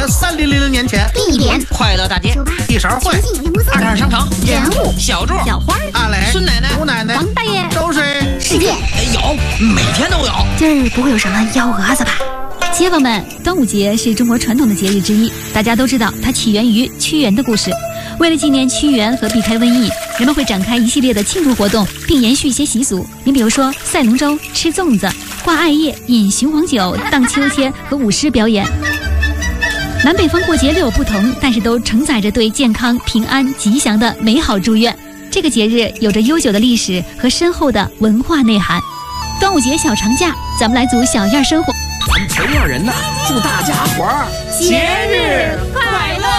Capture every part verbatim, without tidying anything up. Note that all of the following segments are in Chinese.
在三零零零年前， 地点快乐大街， 一勺烩， 二点商场， 人物小柱， 小花， 阿磊， 孙奶奶， 吴奶奶， 王大爷， 周水， 世界有，每天都有。 今儿不会有什么幺蛾子吧？ 街坊们，端午节是中国传统的节日之一，大家都知道它起源于屈原的故事。为了纪念屈原和避开瘟疫，人们会展开一系列的庆祝活动，并延续一些习俗。你比如说赛龙舟、吃粽子、挂艾叶、饮雄黄酒、荡秋千和舞狮表演。南北方过节略有不同，但是都承载着对健康、平安、吉祥的美好祝愿。这个节日有着悠久的历史和深厚的文化内涵。端午节小长假，咱们来组小样生活。 咱头样人呐，祝大家伙儿节日快乐！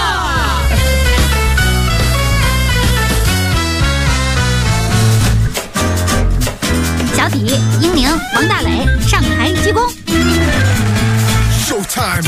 小体、英宁、王大磊上台鞠躬。 Showtime！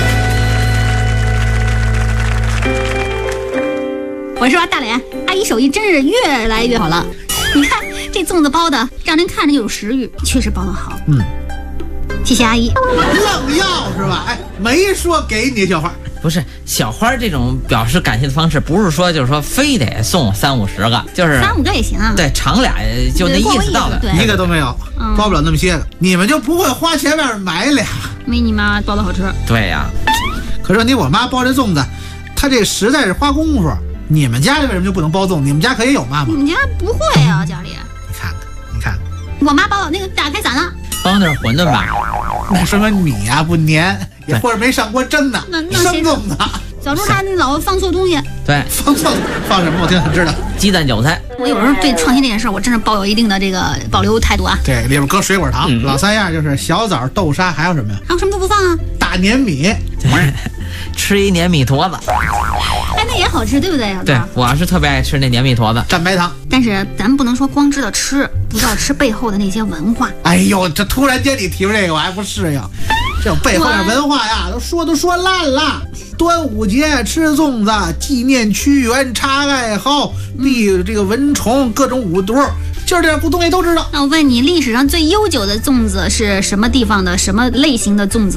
我说大磊，阿姨手艺真是越来越好了。你看这粽子包的，让人看着就有食欲，确实包得好。 嗯。 谢谢阿姨。 愣要是吧？哎，没说给你小花， 不是小花这种表示感谢的方式，不是说就是说非得送三五十个，就是三五个也行啊。 对，尝俩就那意思到的， 一个都没有， 嗯、 包不了那么些个。你们就不会花钱外面买俩？ 没你妈包的好吃。 对呀、啊。 可是你我妈包这粽子，她这实在是花功夫。你们家里为什么就不能包粽？你们家可以有妈妈。 你们家不会啊，家里。 你看看，你看看， 我妈包那个打开伞了。 包那是馄饨吧？ 那说明你呀、啊、不粘，也或者没上过针呢。 那那生粽子。 小猪他老放错东西。 对， 放错放什么？我挺想知道。 鸡蛋韭菜。 我有时候对创新这件事，我真是抱有一定的这个保留态度啊。 对，里边搁水果糖，嗯、老三样就是小枣、豆沙，还有什么呀？ 还有什么都不放啊？ 大粘米。 吃一粘米坨子， 哎，那也好吃，对不对？ 对，我是特别爱吃那粘米坨子， 蘸白糖。 但是咱们不能说光知道吃，不知道吃背后的那些文化。 哎呦，这突然间你提出这个，我还不适应。这种背后的文化呀，都说都说烂了。端午节吃粽子，纪念屈原，插艾蒿，避这个蚊虫，各种五毒。就是这点古东西都知道。 那我问你，历史上最悠久的粽子是什么地方的什么类型的粽子？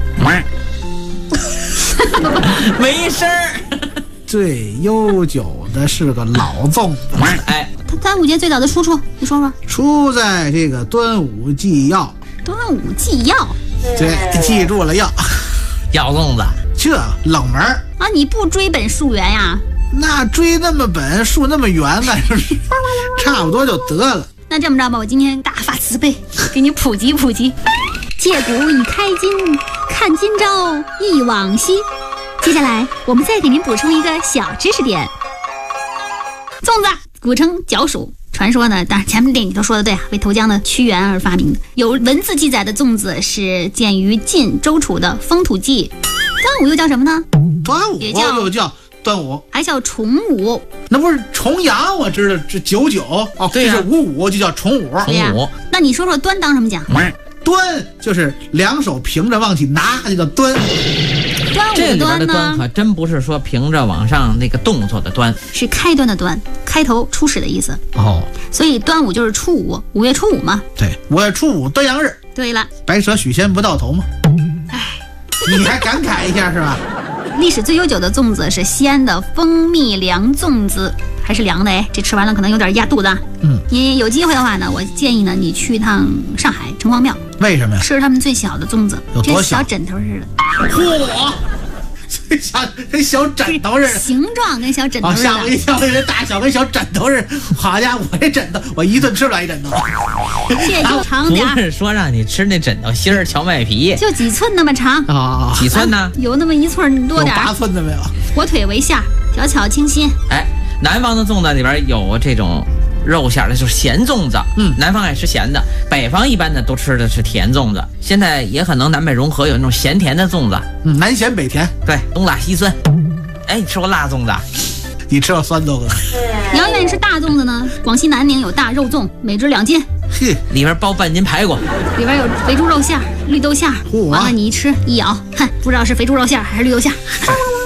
没声儿。 最悠久的是个老粽子。 哎， 它端午节最早的出处，你说说。 出在这个《端午纪要》。 端午纪要。 对，记住了要。 要粽子， 这冷门啊！你不追本溯源呀？ 那追那么本溯那么远干什么？差不多就得了。 那这么着吧，我今天大发慈悲，给你普及普及。借古以开今，看今朝忆往昔。接下来我们再给您补充一个小知识点。粽子古称角黍，传说呢，当然前面这你都说的对啊，为投江的屈原而发明的。有文字记载的粽子是见于晋周楚的《风土记》。端午又叫什么呢？ 端午又叫端午， 还叫重午。 那不是重阳，我知道这九九哦， 对呀、 啊，这是五五就叫重午。 重午。 那你说说端当什么讲？ 端就是两手平着往起拿，就叫端。 端这里边午端呢？ 的端可真不是说平着往上那个动作的端， 是开端的端，开头初始的意思。 哦， 所以端午就是初五，五月初五嘛。 对，五月初五端阳日。 对了， 白蛇许仙不到头嘛。 哎， 你还感慨一下是吧？ 历史最悠久的粽子是西安的蜂蜜凉粽子，还是凉的哎，这吃完了可能有点压肚子啊。 嗯， 你有机会的话呢，我建议呢你去一趟上海城隍庙。 为什么呀？ 吃他们最小的粽子， 有多小？ 跟小枕头似的。 嚯！最小跟小枕头似的， 形状跟小枕头似的。 吓我一跳，这大小跟小枕头似的。好家伙，我这枕头我一顿吃不了一枕头。 这就长点。 不是说让你吃那枕头芯儿荞麦皮， 就几寸那么长啊？ 几寸呢？ 啊、有那么一寸多点。 有八寸的没有？ 火腿为馅，小巧清新。 哎，南方的粽子里边有这种肉馅的，就是咸粽子。 嗯， 南方爱吃咸的，北方一般的都吃的是甜粽子。现在也可能南北融合，有那种咸甜的粽子。 嗯，南咸北甜， 对，东辣西酸。哎，你吃过辣粽子？ 你吃过酸粽子？ 你要愿意吃大粽子呢，广西南宁有大肉粽，每只两斤。 嘿， 里边包半斤排骨， 里边有肥猪肉馅、绿豆馅。完了你一吃一咬，哼，不知道是肥猪肉馅还是绿豆馅。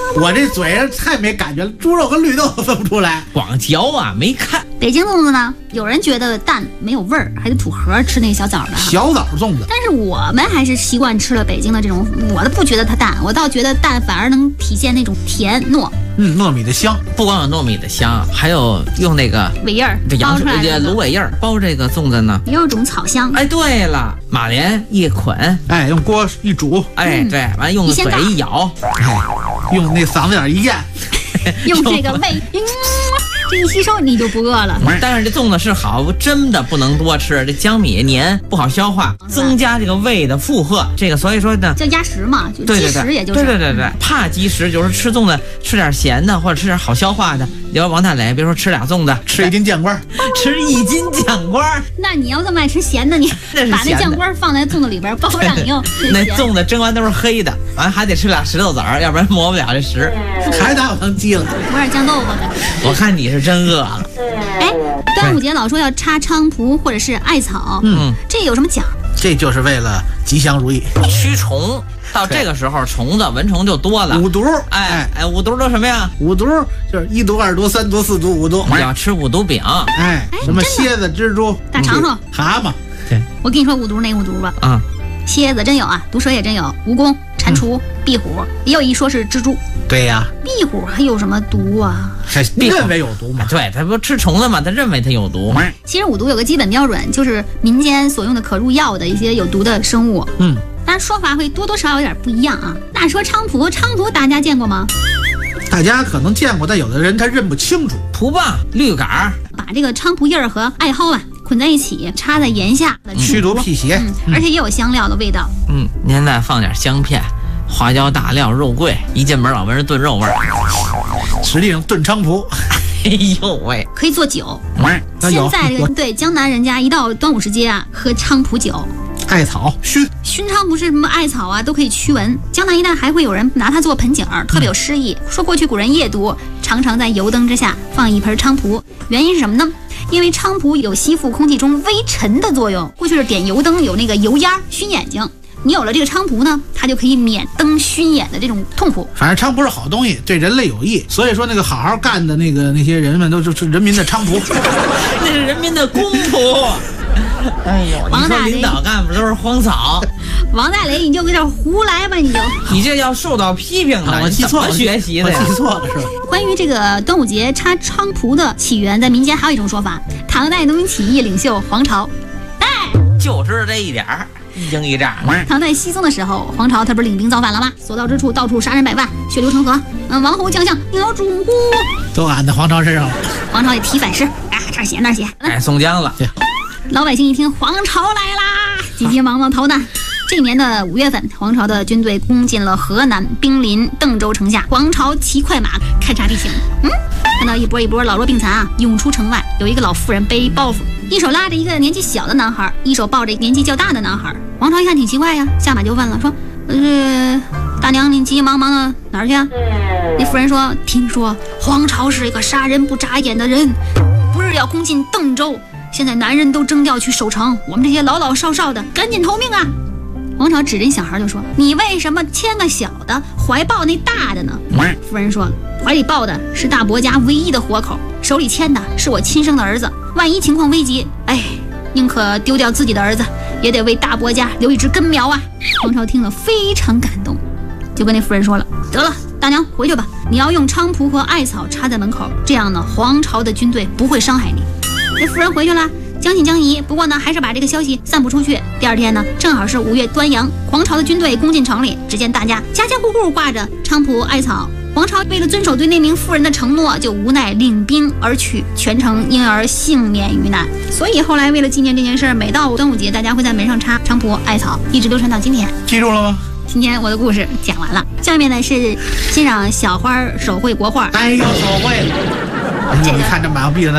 我这嘴上太没感觉了，猪肉和绿豆都分不出来。 光嚼啊，没看。 北京粽子呢，有人觉得蛋没有味儿，还得吐核吃那个小枣的。 小枣粽子， 但是我们还是习惯吃了北京的这种，我都不觉得它淡，我倒觉得蛋反而能体现那种甜糯。 嗯，糯米的香， 不光有糯米的香，还有用那个尾叶儿这包洋水这出来的芦苇叶儿包这个粽子呢。 也有种草香。 哎，对了，马莲一捆， 哎，用锅一煮， 哎，对，完用嘴一咬， 哎，用那嗓子眼一咽， 用这个胃，嗯，这一吸收你就不饿了。 但是这粽子是好，真的不能多吃，这江米黏不好消化，增加这个胃的负荷。这个所以说呢， 叫压实嘛，就积对对对， 食，也就是对对对对，怕积食，就是吃粽子吃点咸的，或者吃点好消化的。你要王大磊，别说吃俩粽子， 吃一斤酱瓜， 吃一斤酱瓜， 那你要这么爱吃咸的，你把那那是咸的酱瓜放在粽子里边包上以后， 那粽子蒸完都是黑的，完还得吃俩石头子儿，要不然磨不了这食。 还打我成鸡了。 抹点酱豆腐的。 我看你是真饿了。 哎，端午节老说要插菖蒲或者是艾草， 嗯， 这有什么讲？ 这就是为了吉祥如意， 驱虫。到这个时候，虫子蚊虫就多了。 五毒， 哎哎，五毒都什么呀？ 五毒就是一毒、二毒、三毒、四毒、五毒。 要吃五毒饼。 哎，什么蝎子、蜘蛛、 大长虫、 蛤蟆。 对， 我跟你说五毒哪五毒吧？ 啊， 蝎子真有啊，毒蛇也真有，蜈蚣、蟾蜍、壁虎，也有一说是蜘蛛。 对呀， 壁虎还有什么毒啊？ 还认为有毒吗？ 对，他不吃虫子嘛，他认为它有毒。 其实五毒有个基本标准，就是民间所用的可入药的一些有毒的生物。 嗯， 当然说法会多多少少有点不一样啊。那说菖蒲，菖蒲大家见过吗？ 大家可能见过，但有的人他认不清楚。 蒲棒、绿杆儿， 把这个菖蒲叶儿和艾蒿啊捆在一起，插在檐下， 驱毒辟邪， 嗯，而且也有香料的味道。 嗯，您再放点香片、花椒、大料、肉桂，一进门老闻着炖肉味儿。 实际上炖菖蒲， 哎呦喂， 可以做酒。 那有现在这个对江南人家一到端午时节啊，喝菖蒲酒。 艾草熏， 熏菖蒲是什么艾草啊，都可以驱蚊。江南一带还会有人拿它做盆景儿，特别有诗意。说过去古人夜读，常常在油灯之下放一盆菖蒲，原因是什么呢？因为菖蒲有吸附空气中微尘的作用。过去是点油灯有那个油烟熏眼睛，你有了这个菖蒲呢，它就可以免灯熏眼的这种痛苦。 反正菖蒲是好东西，对人类有益，所以说那个好好干的那个那些人们都是人民的菖蒲， 那是人民的公仆。哎呦，你说领导干部都是荒草。 王大雷，你就有点胡来吧，你就。 你这要受到批评的， 我记错了， 学习的， 我记错了是吧？ 关于这个端午节插菖蒲的起源，在民间还有一种说法：唐代农民起义领袖黄巢，哎， 就知道这一点儿，一惊一乍。 唐代西宗的时候，黄巢他不是领兵造反了吗？所到之处，到处杀人百万，血流成河。嗯，王侯将相要主乎？ 都按在黄巢身上了。 黄巢也提反诗，哎，这儿写那儿写。 哎，宋江了。 老百姓一听黄巢来啦，急急忙忙逃难。这年的五月份，黄巢的军队攻进了河南，兵临邓州城下。黄巢骑快马勘察地形，嗯，看到一波一波老弱病残啊涌出城外。有一个老妇人背包袱，一手拉着一个年纪小的男孩，一手抱着年纪较大的男孩。黄巢一看挺奇怪呀，下马就问了，说：“呃，大娘，你急急忙忙的哪儿去啊？”那妇人说：“听说黄巢是一个杀人不眨眼的人，不是要攻进邓州。现在男人都争调去守城，我们这些老老少少的赶紧投命啊！”黄巢指着小孩就说：“你为什么牵个小的，怀抱那大的呢？”夫人说：“怀里抱的是大伯家唯一的活口，手里牵的是我亲生的儿子。万一情况危急，哎，宁可丢掉自己的儿子，也得为大伯家留一只根苗啊！”黄巢听了非常感动，就跟那夫人说了：“得了，大娘回去吧，你要用菖蒲和艾草插在门口，这样呢，黄巢的军队不会伤害你。”这夫人回去了，将信将疑。不过呢，还是把这个消息散布出去。第二天呢，正好是五月端阳，黄巢的军队攻进城里。只见大家家家户户挂着菖蒲、艾草。黄巢为了遵守对那名妇人的承诺，就无奈领兵而去，全城因而幸免于难。所以后来为了纪念这件事儿，每到端午节，大家会在门上插菖蒲、艾草，一直流传到今天。 记住了吗？ 今天我的故事讲完了，下面呢是欣赏小花手绘国画。 哎呦，手绘了！哎呦，你看这满壁的。